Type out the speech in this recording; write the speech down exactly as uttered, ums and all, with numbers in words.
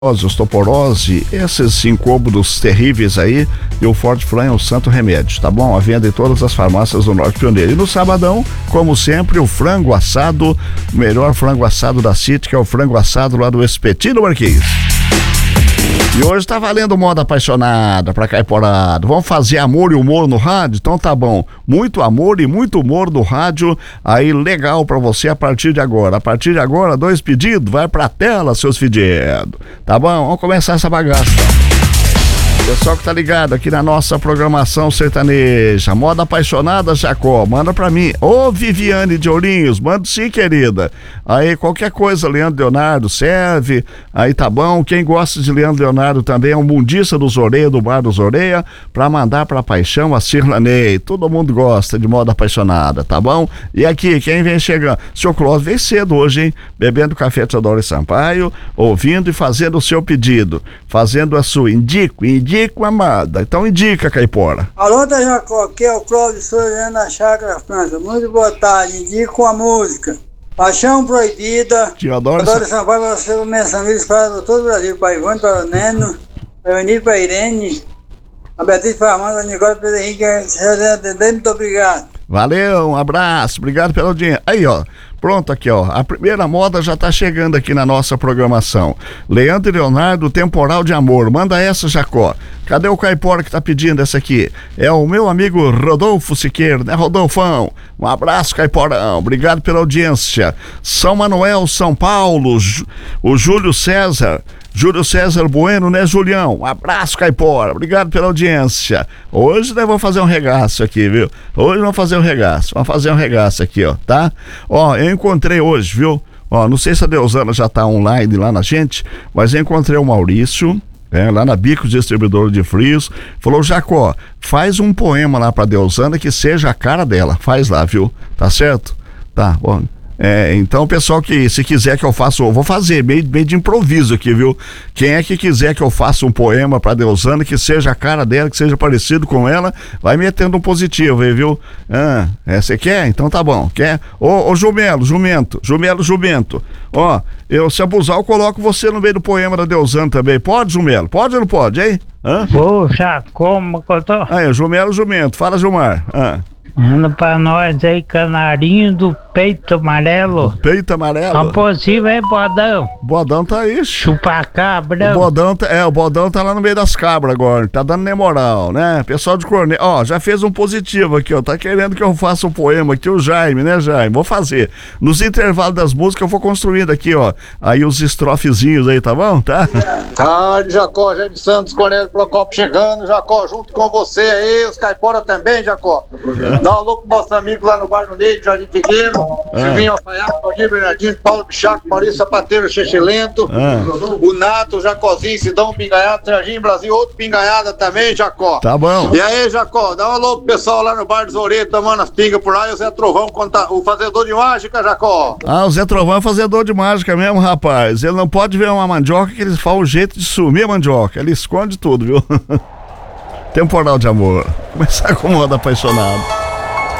osteoporose, esses incômodos terríveis aí, e o Forte Fran é o santo remédio, tá bom? A venda em todas as farmácias do Norte Pioneiro. E no sabadão, como sempre, o frango assado, o melhor frango assado da City, que é o frango assado lá do Espetinho Marquês. E hoje tá valendo moda apaixonada pra Caiporado. Vamos fazer amor e humor no rádio? Então tá bom. Muito amor e muito humor no rádio. Aí legal pra você a partir de agora. A partir de agora, dois pedidos, vai pra tela, seus fedidos. Tá bom? Vamos começar essa bagaça. Pessoal que tá ligado aqui na nossa programação sertaneja, moda apaixonada, Jacó, manda pra mim. Ô Viviane de Ourinhos, manda sim, querida. Aí qualquer coisa, Leandro Leonardo serve, aí tá bom. Quem gosta de Leandro Leonardo também é um mundista dos Oreia, do Bar dos Oreia, pra mandar pra paixão a Cirlanei. Todo mundo gosta de moda apaixonada, tá bom? E aqui, quem vem chegando? Seu Clóvis vem cedo hoje, hein? Bebendo café Teodoro Sampaio, ouvindo e fazendo o seu pedido, fazendo a sua indico, indico Indico, amada. Então indica, Caipora. Alô, da Jacó, aqui é o Clóvis Souza da Chácara França. Muito boa tarde. Indico a música Paixão Proibida. Teodoro Teodoro Sampaio para ser meus amigos para todo o Brasil. Para Ivone, para o Neno, para o Enir, para a Irene, a Beatriz, para a Amanda, a Nicole, para o Henrique. Muito obrigado. Valeu, um abraço, obrigado pela audiência. Aí, ó, pronto aqui, ó, a primeira moda já tá chegando aqui na nossa programação. Leandro e Leonardo, Temporal de Amor, manda essa, Jacó. Cadê o Caipora que tá pedindo essa aqui? É o meu amigo Rodolfo Siqueira, né, Rodolfão? Um abraço, Caiporão, obrigado pela audiência. São Manuel, São Paulo, o Júlio César, Júlio César Bueno, né, Julião? Um abraço, Caipora, obrigado pela audiência. Hoje nós vamos fazer um regaço aqui, viu? Hoje vamos fazer um regaço, vamos fazer um regaço aqui, ó, tá? Ó, eu encontrei hoje, viu? Ó, não sei se a Deusana já tá online lá na gente, mas eu encontrei o Maurício, é, lá na Bicos Distribuidor de Frios, falou: Jacó, faz um poema lá pra Deusana que seja a cara dela, faz lá, viu? Tá certo? Tá, bom. É, então, pessoal, que se quiser que eu faça, eu vou fazer, meio, meio de improviso aqui, viu? Quem é que quiser que eu faça um poema pra Deusana, que seja a cara dela, que seja parecido com ela, vai metendo um positivo aí, viu? Ah, é, você quer? Então tá bom, quer? Ô, ô Jumelo, Jumento, Jumelo, Jumento, ó, eu, se abusar, eu coloco você no meio do poema da Deusana também, pode, Jumelo? Pode ou não pode, hein? Hã? Poxa, como que eu tô? Aí, Jumelo, Jumento, fala, Gilmar. Ah. Manda pra nós aí, canarinho do peito amarelo. Peito amarelo? Não possível, hein, Bodão? Bodão tá aí. Chupacabra. O Bodão tá, é, o Bodão tá lá no meio das cabras agora, tá dando nem moral, né? Pessoal de Cornélio, ó, já fez um positivo aqui, ó, tá querendo que eu faça um poema aqui, o Jaime, né, Jaime? Vou fazer. Nos intervalos das músicas eu vou construindo aqui, ó, aí os estrofezinhos aí, tá bom? Tá? Tarde, Jacó, Jaime Santos, Cornélio Procopio chegando, Jacó, junto com você aí, os Caipora também, Jacó. Dá um alô pro nosso amigo lá no Bar do Neide, Jardim Figueiro, ah. Silvinho Alfaiate, Valdir Bernardino, Paulo Bichaco, Maurício Sapateiro, Xexilento, ah. o Nato, o Jacozinho, Sidão Pinganhada, Serginho Brasil, outro Pinganhada também, Jacó. Tá bom. E aí, Jacó, dá um alô pro pessoal lá no Bar dos Oreiros, tomando as pingas por lá, e o Zé Trovão, o fazedor de mágica, Jacó. Ah, o Zé Trovão é fazedor de mágica mesmo, rapaz. Ele não pode ver uma mandioca que ele faz o jeito de sumir a mandioca. Ele esconde tudo, viu? Temporal de Amor. Começar com moda apaixonado.